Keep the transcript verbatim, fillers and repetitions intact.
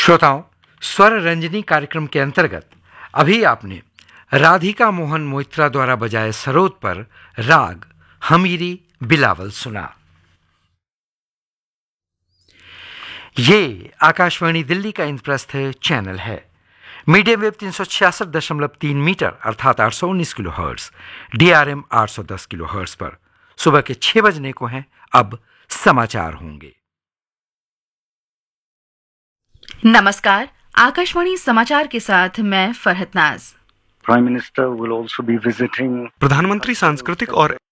श्रोताओं, स्वर रंजनी कार्यक्रम के अंतर्गत अभी आपने राधिका मोहन मोइत्रा द्वारा बजाए सरोद पर राग हमीरी बिलावल सुना। ये आकाशवाणी दिल्ली का इंद्रप्रस्थ चैनल है। मीडियम वेव तीन सौ छियासठ दशमलव तीन मीटर अर्थात आठ सौ उन्नीस किलो हर्ट्ज, डीआरएम आठ सौ दस किलो हर्ट्ज पर सुबह के छह बजने को हैं। अब समाचार होंगे। नमस्कार, आकाशवाणी समाचार के साथ मैं फरहत नाज। Prime Minister will also be visiting प्रधानमंत्री सांस्कृतिक और